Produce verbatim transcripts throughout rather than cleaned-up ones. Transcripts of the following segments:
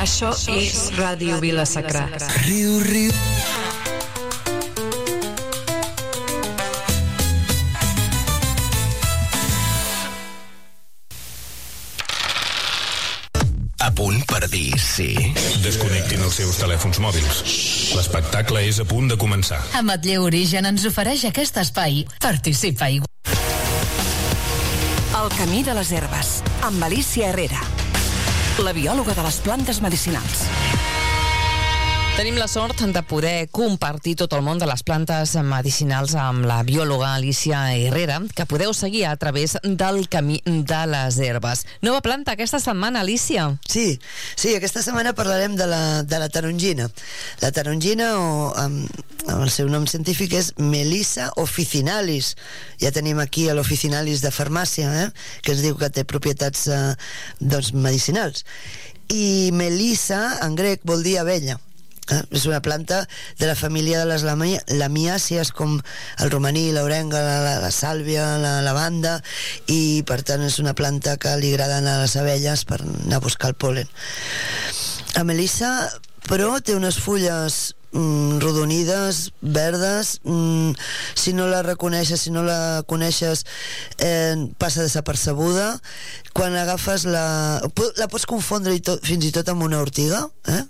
Això és Ràdio Vila-sacra. Riu, riu. A punt per dir sí. Desconnectin els seus telèfons mòbils. L'espectacle és a punt de començar. Ametller Origen ens ofereix aquest espai. Participa igual. El camí de les herbes, amb Alicia Herrera, la biòloga de les plantes medicinals. Tenim la sort de poder compartir tot el món de les plantes medicinals amb la biòloga Alicia Herrera, que podeu seguir a través del camí de les herbes. Nova planta aquesta setmana, Alicia. Sí, sí, aquesta setmana parlarem de la, de la tarongina. La tarongina, o amb, amb el seu nom científic, és Melissa officinalis. Ja tenim aquí a l'officinalis de farmàcia, eh? Que ens diu que té propietats eh, doncs, medicinals. I Melissa, en grec, vol dir abella. Eh? És una planta de la família de les lami- lamiàcies, com el romaní, l'orenga, la, la, la sàlvia, la lavanda, i per tant és una planta que li agraden a les abelles per anar a buscar el pol·len. La melissa, però, té unes fulles mm, rodonides, verdes. mm, si no la reconeixes, si no la coneixes, eh, passa desapercebuda. Quan agafes la... la pots confondre i tot, fins i tot amb una ortiga, eh?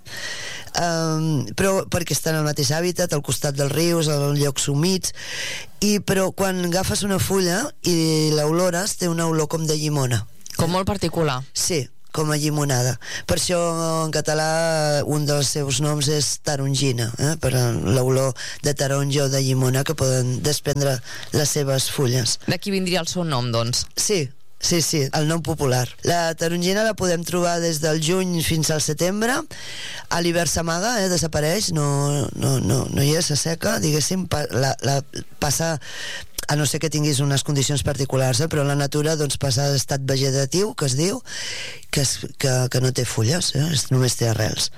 Um, però perquè està en el mateix hàbitat, al costat dels rius, als llocs humits, i però quan agafes una fulla i l'olores, té una olor com de llimona. Com molt particular. Sí, com a llimonada. Per això en català un dels seus noms és tarongina, eh? Per l'olor de taronja o de llimona que poden desprendre les seves fulles. D'aquí vindria el seu nom, doncs. Sí, sí, sí, el nom popular. La tarongina la podem trobar des del juny fins al setembre. A l'hivern s'amaga, eh, desapareix, no, no, no, no hi és, s'asseca, diguéssim, pa, la, la passa, a no ser que tinguis unes condicions particulars, eh, però la natura doncs, passa a l'estat vegetatiu, que es diu, que, es, que, que no té fulles, eh, només té arrels.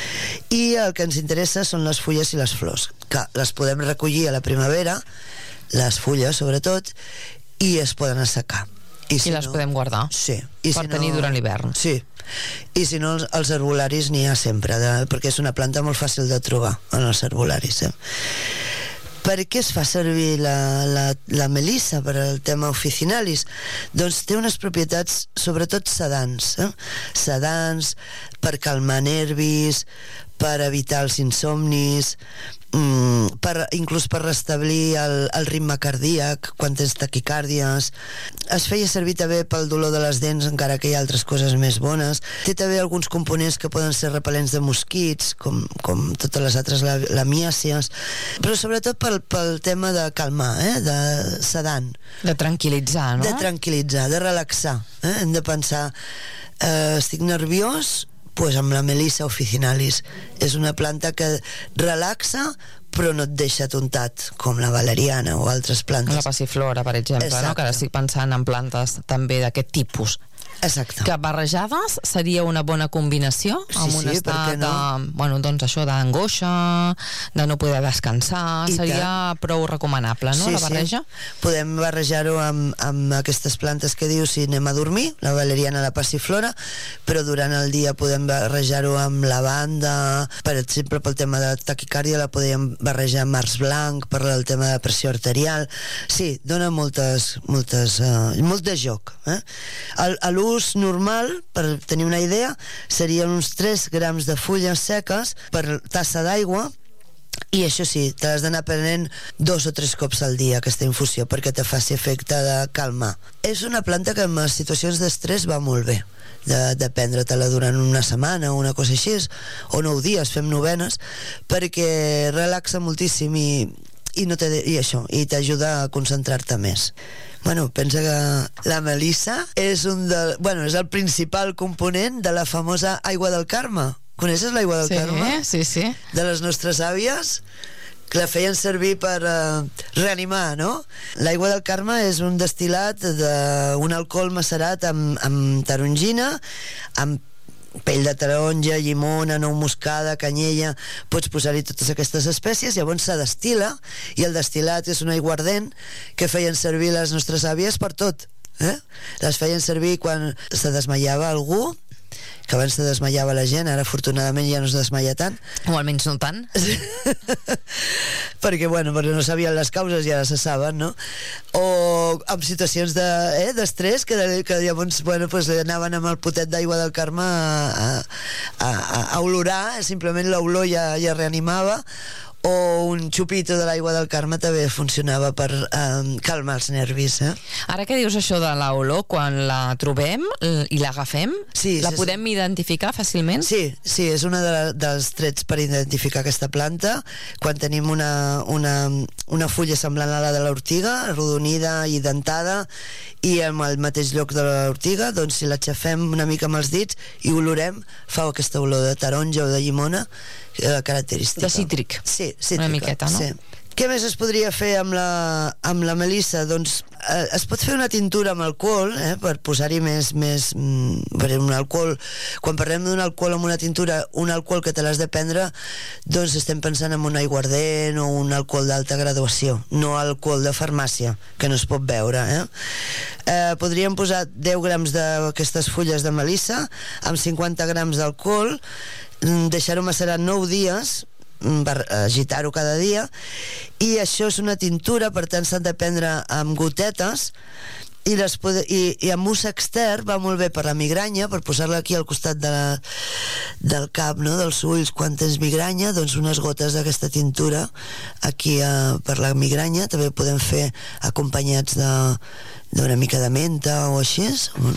I el que ens interessa són les fulles i les flors, que les podem recollir a la primavera, les fulles sobretot, i es poden assecar. I, si I les no, podem guardar, sí. I per si tenir no, durant l'hivern. Sí, i si no, els, els herbolaris n'hi ha sempre, de, perquè és una planta molt fàcil de trobar en els herbolaris. Eh? Per què es fa servir la, la, la melissa per al tema officinalis? Doncs té unes propietats sobretot sedants, eh? sedants, per calmar nervis, per evitar els insomnis, mm, per, inclús per restablir el, el ritme cardíac quan tens taquicàrdies. Es feia servir també pel dolor de les dents, encara que hi ha altres coses més bones. Té també alguns components que poden ser repel·lents de mosquits, com, com totes les altres lamiàcies, però sobretot pel, pel tema de calmar, eh? De sedant. De tranquil·litzar, no? De tranquil·litzar, de relaxar. Eh? Hem de pensar, eh, estic nerviós, pues amb la Melissa officinalis. És una planta que relaxa però no et deixa tontat, com la valeriana o altres plantes. La passiflora, per exemple, no? Que ara estic pensant en plantes també d'aquest tipus. Exacte. Que barrejades seria una bona combinació amb sí, un sí, estat no? de, bueno, doncs això d'angoixa, de no poder descansar, I seria tant. Prou recomanable, no, sí, la barreja? Sí. Podem barrejar-ho amb, amb aquestes plantes que dius si anem a dormir, la valeriana, la passiflora, però durant el dia podem barrejar-ho amb lavanda, per exemple, pel tema de taquicàrdia la podem barrejar amb març blanc, per el tema de pressió arterial. Sí, dona moltes, moltes, uh, molt de joc. Eh? El, el l'ús normal, per tenir una idea, serien uns tres grams de fulles seques per tassa d'aigua, i això sí, te l'has d'anar prenent dos o tres cops al dia, aquesta infusió, perquè te faci efecte de calmar. És una planta que en situacions d'estrès va molt bé, de, de prendre-te-la durant una setmana o una cosa així, o nou dies, fem novenes, perquè relaxa moltíssim i, i, no te, i això, i t'ajuda a concentrar-te més. Bueno, pensa que la melissa és un de, bueno, és el principal component de la famosa aigua del Carme. Coneixes l'aigua del sí, Carme? Sí, sí. De les nostres àvies, que la feien servir per uh, reanimar, no? L'aigua del Carme és un destil·lat d'un alcohol macerat amb, amb tarongina, amb pell de taronja, llimona, nou moscada, canyella, pots posar-hi totes aquestes espècies, llavors se destil·la, i el destil·lat és un aiguardent que feien servir les nostres àvies per tot, eh? Les feien servir quan se desmaiava algú, que abans se desmaiava la gent, ara afortunadament ja no es desmaia tant. O almenys no tant. perquè, bueno, perquè no sabien les causes i ara se saben, no? O en situacions de, eh, d'estrès, que, de, que llavors, bueno, pues, anaven amb el potet d'aigua del Carme a, a, a, a olorar, simplement l'olor ja, ja reanimava, o un xupito de l'aigua del Carme també funcionava per eh, calmar els nervis. Eh? Ara que dius això de l'olor, quan la trobem i l'agafem, sí, la sí, podem sí. identificar fàcilment? Sí, sí, és una de, dels trets per identificar aquesta planta. Quan tenim una, una, una fulla semblant a la de l'ortiga, arrodonida i dentada, i en el mateix lloc de l'ortiga, doncs si l'aixafem una mica amb els dits i olorem, fa aquesta olor de taronja o de llimona eh, característica. De cítric. Sí, cítrica. Una miqueta, no? Sí. Què més es podria fer amb la, amb la melissa? Doncs eh, es pot fer una tintura amb alcohol, eh, per posar-hi més, més mm, per un alcohol. Quan parlem d'un alcohol amb una tintura, un alcohol que te l'has de prendre, doncs estem pensant en un aiguardent o un alcohol d'alta graduació, no alcohol de farmàcia, que no es pot beure. Eh? Eh, podríem posar deu grams d'aquestes fulles de melissa amb cinquanta grams d'alcohol, deixar-ho macerar nou dies, per agitar-ho cada dia, i això és una tintura, per tant s'han de prendre amb gotetes, i, les pode, i, i amb ús extern va molt bé per la migranya, per posar-la aquí al costat de la, del cap, no? dels ulls, quan tens migranya, doncs unes gotes d'aquesta tintura aquí eh, per la migranya. També podem fer acompanyats de d'una mica de menta o així,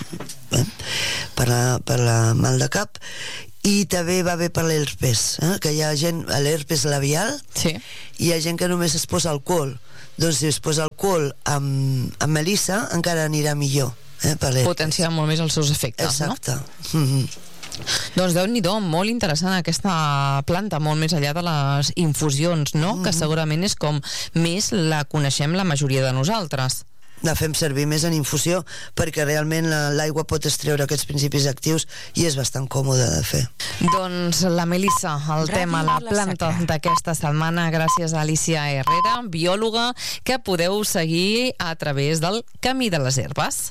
eh? per, la, per la mal de cap. I també va bé per l'herpes, eh? que hi ha gent, l'herpes labial, sí. hi ha gent que només es posa alcohol. Doncs si es posa alcohol amb, amb melissa encara anirà millor, eh? per l'herpes. Potenciar molt més els seus efectes. Exacte. No? Mm-hmm. Doncs Déu-n'hi-do, molt interessant aquesta planta, molt més enllà de les infusions, no? Mm-hmm. Que segurament és com més la coneixem la majoria de nosaltres. La fem servir més en infusió perquè realment l'aigua pot extreure aquests principis actius i és bastant còmode de fer. Doncs la melissa, el tema, la planta d'aquesta setmana, gràcies a Alicia Herrera, biòloga, que podeu seguir a través del Camí de les Herbes.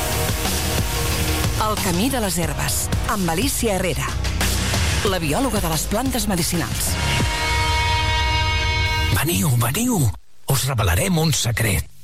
El Camí de les Herbes, amb Alicia Herrera, la biòloga de les plantes medicinals. Veniu, veniu, us revelarem un secret.